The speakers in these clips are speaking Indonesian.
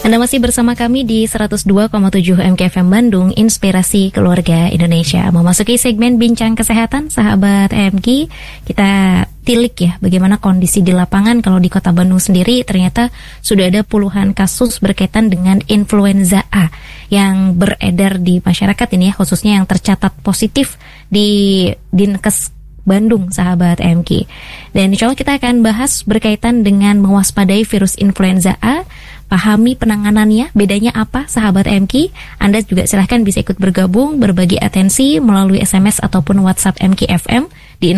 Anda masih bersama kami di 102,7 MKFM Bandung, Inspirasi Keluarga Indonesia. Memasuki segmen Bincang Kesehatan, sahabat MK, kita tilik ya bagaimana kondisi di lapangan. Kalau di Kota Bandung sendiri ternyata sudah ada puluhan kasus berkaitan dengan influenza A yang beredar di masyarakat ini ya, khususnya yang tercatat positif di Dinkes Bandung, sahabat MK. Dan insya Allah kita akan bahas berkaitan dengan mewaspadai virus influenza A, pahami penanganannya, bedanya apa, sahabat MK. Anda juga silahkan bisa ikut bergabung, berbagi atensi melalui SMS ataupun WhatsApp MK FM di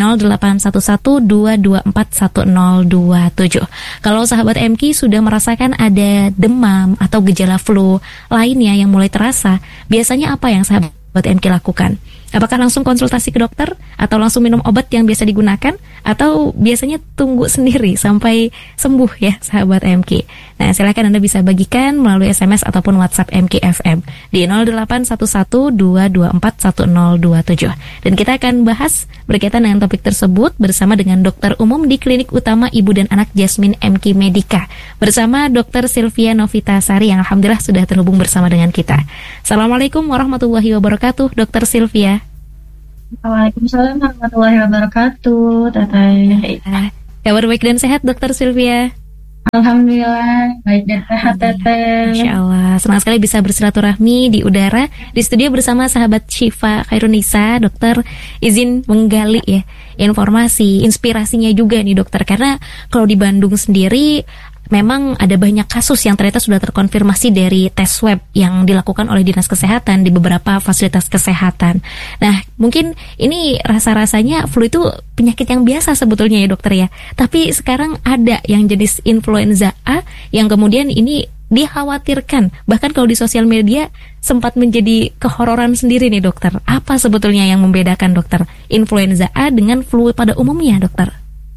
0811-224-1027. Kalau sahabat MK sudah merasakan ada demam atau gejala flu lainnya yang mulai terasa, biasanya apa yang sahabat MK lakukan? Apakah langsung konsultasi ke dokter atau langsung minum obat yang biasa digunakan, atau biasanya tunggu sendiri sampai sembuh ya, sahabat MK? Nah, silakan Anda bisa bagikan melalui SMS ataupun WhatsApp MK FM di 0811-224-1027. Dan kita akan bahas berkaitan dengan topik tersebut bersama dengan dokter umum di Klinik Utama Ibu dan Anak Jasmine MK Medika, bersama Dr. Sylvia Novitasari yang alhamdulillah sudah terhubung bersama dengan kita. Assalamualaikum warahmatullahi wabarakatuh, Dr. Sylvia. Waalaikumsalam warahmatullahi wabarakatuh, Teteh. Kabar baik dan sehat, Dr. Sylvia? Alhamdulillah, baik dan sehat, Teteh. Masya Allah, senang sekali bisa bersilaturahmi di udara, di studio bersama sahabat Syifa Khairunisa. Dokter, izin menggali ya informasi, inspirasinya juga nih dokter, karena kalau di Bandung sendiri memang ada banyak kasus yang ternyata sudah terkonfirmasi dari tes swab yang dilakukan oleh Dinas Kesehatan di beberapa fasilitas kesehatan. Nah, mungkin ini rasa-rasanya flu itu penyakit yang biasa sebetulnya ya dokter ya. Tapi sekarang ada yang jenis influenza A yang kemudian ini dikhawatirkan. Bahkan kalau di sosial media sempat menjadi kehororan sendiri nih dokter. Apa sebetulnya yang membedakan dokter influenza A dengan flu pada umumnya dokter?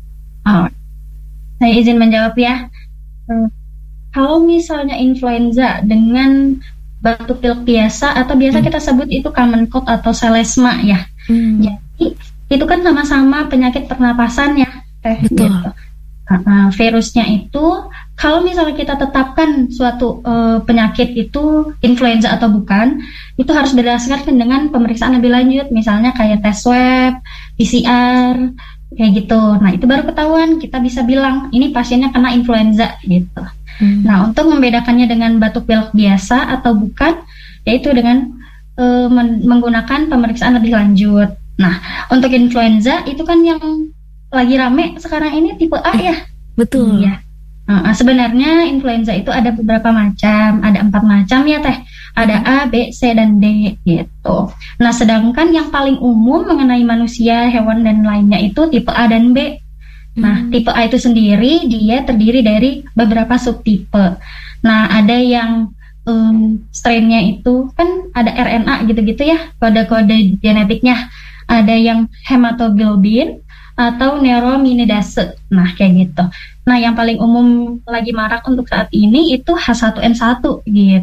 Saya izin menjawab ya. Kalau misalnya influenza dengan batuk pilek biasa atau biasa kita sebut itu common cold atau selesma ya. Jadi itu kan sama-sama penyakit pernapasan ya, Betul. Gitu. Virusnya itu kalau misalnya kita tetapkan suatu penyakit itu influenza atau bukan, itu harus berdasarkan dengan pemeriksaan lebih lanjut, misalnya kayak tes swab, PCR, kayak gitu. Nah, itu baru ketahuan, kita bisa bilang ini pasiennya kena influenza gitu. Nah, untuk membedakannya dengan batuk pilek biasa atau bukan, yaitu dengan menggunakan pemeriksaan lebih lanjut. Nah, untuk influenza itu kan yang lagi rame sekarang ini tipe A ya. Betul. Iya. Sebenarnya influenza itu ada beberapa macam, ada 4 macam ya Teh. Ada A, B, C, dan D gitu. Nah, sedangkan yang paling umum mengenai manusia, hewan, dan lainnya itu tipe A dan B. Nah, tipe A itu sendiri dia terdiri dari beberapa subtipe. Nah, ada yang strainnya itu kan ada RNA gitu-gitu ya, kode-kode genetiknya. Ada yang hematoglobin atau neuraminidase. Nah, kayak gitu. Nah, yang paling umum lagi marak untuk saat ini itu H1N1 gitu.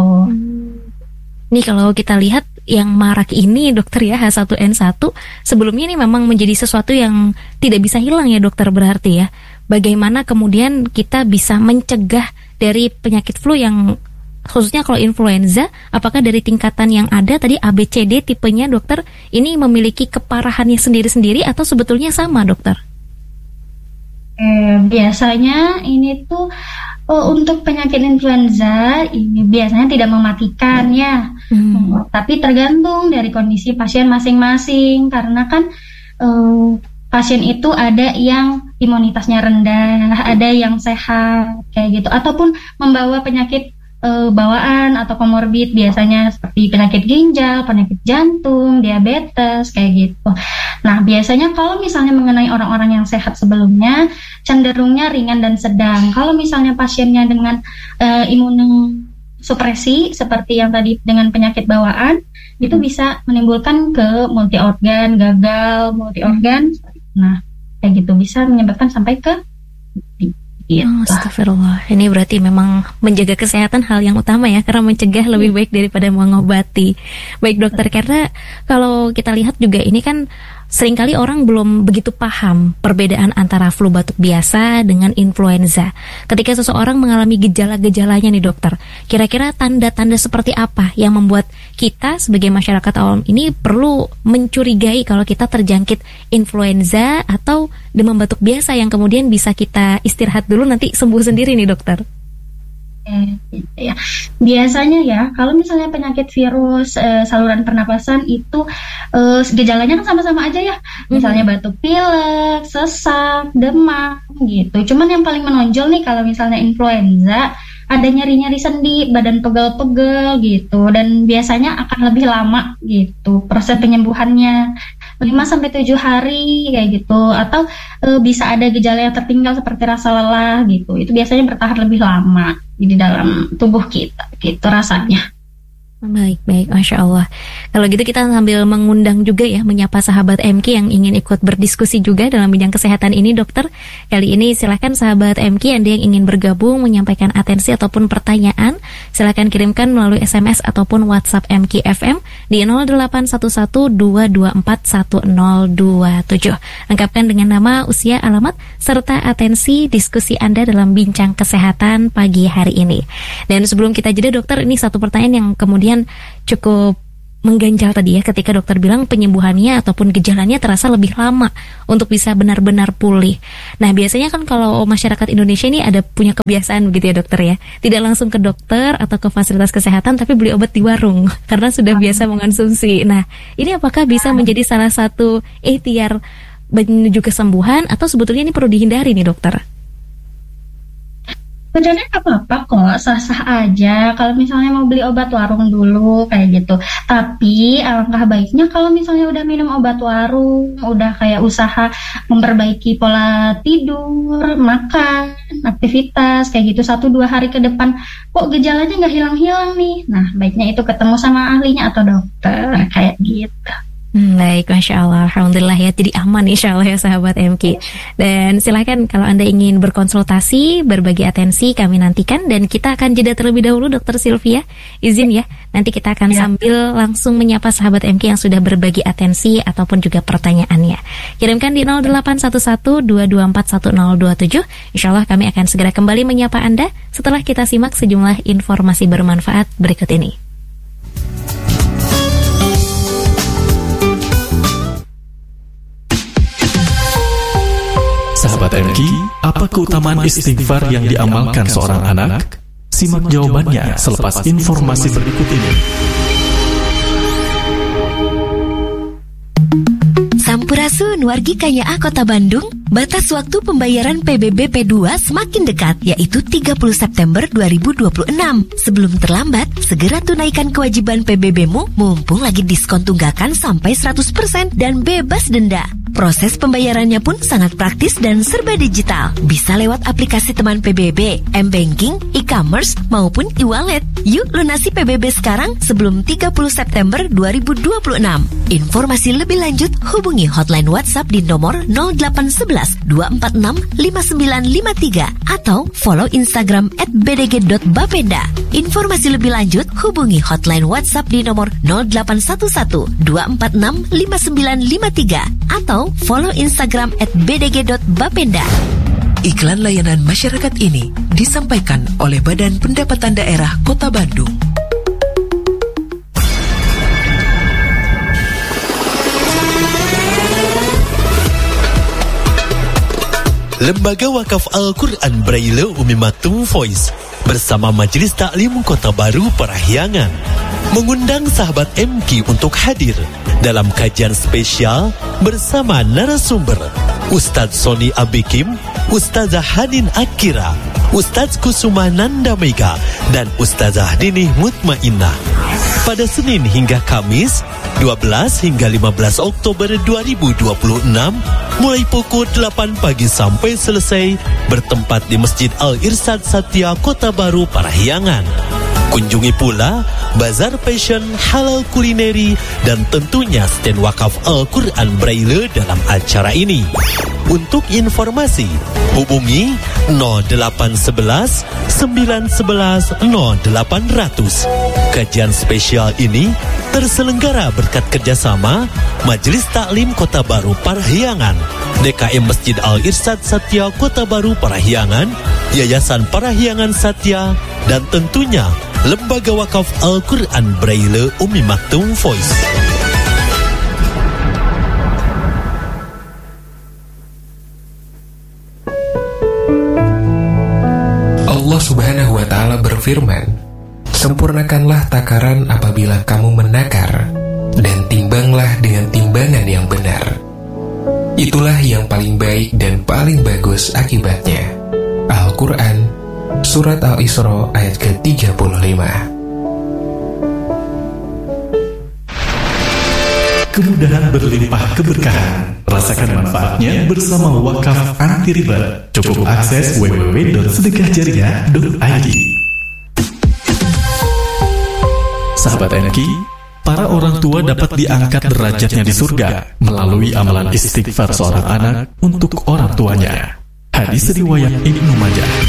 Nih kalau kita lihat yang marak ini dokter ya, H1N1 sebelumnya ini memang menjadi sesuatu yang tidak bisa hilang ya dokter, berarti ya. Bagaimana kemudian kita bisa mencegah dari penyakit flu yang khususnya kalau influenza, apakah dari tingkatan yang ada tadi ABCD tipenya dokter ini memiliki keparahannya sendiri-sendiri atau sebetulnya sama dokter? Biasanya ini tuh untuk penyakit influenza ini biasanya tidak mematikan ya, tapi tergantung dari kondisi pasien masing-masing, karena kan pasien itu ada yang imunitasnya rendah, ada yang sehat kayak gitu, ataupun membawa penyakit bawaan atau komorbid, biasanya seperti penyakit ginjal, penyakit jantung, diabetes kayak gitu. Nah, biasanya kalau misalnya mengenai orang-orang yang sehat sebelumnya cenderungnya ringan dan sedang. Kalau misalnya pasiennya dengan imunosupresi seperti yang tadi dengan penyakit bawaan, itu bisa menimbulkan ke multi organ, gagal multi organ. Nah, kayak gitu bisa menyebabkan sampai ke Astagfirullah. Ini berarti memang menjaga kesehatan hal yang utama ya, karena mencegah lebih baik daripada mengobati. Baik dokter, karena kalau kita lihat juga ini kan seringkali orang belum begitu paham perbedaan antara flu batuk biasa dengan influenza. Ketika seseorang mengalami gejala-gejalanya nih dokter, kira-kira tanda-tanda seperti apa yang membuat kita sebagai masyarakat awam ini perlu mencurigai kalau kita terjangkit influenza atau demam batuk biasa yang kemudian bisa kita istirahat dulu nanti sembuh sendiri nih dokter? Ya, biasanya ya kalau misalnya penyakit virus saluran pernapasan itu gejalanya kan sama-sama aja ya, misalnya batuk pilek, sesak, demam gitu. Cuman yang paling menonjol nih kalau misalnya influenza ada nyeri-nyeri sendi, badan pegel-pegel gitu, dan biasanya akan lebih lama gitu proses penyembuhannya, 5-7 hari kayak gitu, atau bisa ada gejala yang tertinggal seperti rasa lelah gitu. Itu biasanya bertahan lebih lama di dalam tubuh kita gitu rasanya. Baik, Masya Allah. Kalau gitu kita sambil mengundang juga ya, menyapa sahabat MK yang ingin ikut berdiskusi juga dalam bidang kesehatan ini dokter. Kali ini silakan sahabat MK Anda yang ingin bergabung menyampaikan atensi ataupun pertanyaan, silakan kirimkan melalui SMS ataupun WhatsApp MK FM di 0811-224-1027. Lengkapkan dengan nama, usia, alamat, serta atensi diskusi Anda dalam bincang kesehatan pagi hari ini. Dan sebelum kita jeda dokter, ini satu pertanyaan yang kemudian cukup mengganjal tadi ya, ketika dokter bilang penyembuhannya ataupun gejalanya terasa lebih lama untuk bisa benar-benar pulih. Nah biasanya kan kalau masyarakat Indonesia ini ada punya kebiasaan begitu ya dokter ya, tidak langsung ke dokter atau ke fasilitas kesehatan tapi beli obat di warung karena sudah biasa mengonsumsi. Nah ini apakah bisa menjadi salah satu ikhtiar menuju kesembuhan atau sebetulnya ini perlu dihindari nih dokter? Sebenarnya nggak apa-apa kok, sah-sah aja kalau misalnya mau beli obat warung dulu kayak gitu. Tapi alangkah baiknya kalau misalnya udah minum obat warung, udah kayak usaha memperbaiki pola tidur, makan, aktivitas kayak gitu 1-2 hari ke depan, kok gejalanya nggak hilang-hilang nih. Nah baiknya itu ketemu sama ahlinya atau dokter kayak gitu. Baik, Masya Allah, Alhamdulillah ya, jadi aman insya Allah ya sahabat MK. Dan silakan kalau Anda ingin berkonsultasi, berbagi atensi, kami nantikan. Dan kita akan jeda terlebih dahulu Dokter Sylvia, izin ya, nanti kita akan sambil langsung menyapa sahabat MK yang sudah berbagi atensi ataupun juga pertanyaannya. Kirimkan di 0811-224-1027. Insya Allah kami akan segera kembali menyapa Anda setelah kita simak sejumlah informasi bermanfaat berikut ini. Sahabat MK, apa keutamaan istighfar yang diamalkan seorang anak? Simak jawabannya selepas informasi berikut ini. Sampurasun wargi Kanyaah Kota Bandung, batas waktu pembayaran PBB P2 semakin dekat, yaitu 30 September 2026. Sebelum terlambat, segera tunaikan kewajiban PBB-mu mumpung lagi diskon tunggakan sampai 100% dan bebas denda. Proses pembayarannya pun sangat praktis dan serba digital. Bisa lewat aplikasi teman PBB, M-Banking, e-commerce, maupun e-wallet. Yuk lunasi PBB sekarang sebelum 30 September 2026. Informasi lebih lanjut hubungi hotline WhatsApp di nomor 0811 246 5953 atau follow Instagram @bdg.bapenda. Informasi lebih lanjut hubungi hotline WhatsApp di nomor 0811 246 5953 atau follow Instagram @bdg.bapenda. Iklan layanan masyarakat ini disampaikan oleh Badan Pendapatan Daerah Kota Bandung. Lembaga Wakaf Al-Quran Braille Umi Maktum Voice bersama Majelis Taklim Kota Baru Parahyangan mengundang sahabat MK untuk hadir dalam kajian spesial bersama narasumber Ustadz Sony Abikim, Ustazah Hanin Akira, Ustadz Kusuma Nanda Mega, dan Ustazah Dinih Mutmainnah pada Senin hingga Kamis 12 hingga 15 Oktober 2026 mulai pukul 8 pagi sampai selesai, bertempat di Masjid Al-Irsyad Satya Kota Baru Parahyangan. Kunjungi pula bazar fashion, halal kulineri, dan tentunya stand wakaf Al-Quran Braille dalam acara ini. Untuk informasi, hubungi 0811 911 0800. Kajian spesial ini Terselenggara berkat kerjasama Majelis Taklim Kota Baru Parahyangan, DKM Masjid Al-Irsyad Satya Kota Baru Parahyangan, Yayasan Parahyangan Satya, dan tentunya Lembaga Wakaf Al-Quran Braille Umi Maktoum Voice. Allah Subhanahu wa Ta'ala berfirman, "Sempurnakanlah takaran apabila kamu menakar, dan timbanglah dengan timbangan yang benar. Itulah yang paling baik dan paling bagus akibatnya." Al-Quran, Surat Al-Isra ayat ke-35. Kemudahan berlimpah keberkahan. Rasakan manfaatnya bersama Wakaf Anti Riba. Cukup akses www.sedekahjariah.id. Sahabat NQ, para orang tua dapat diangkat derajatnya di surga melalui amalan istighfar seorang anak untuk orang tuanya. Hadis riwayat Ibnu Majah.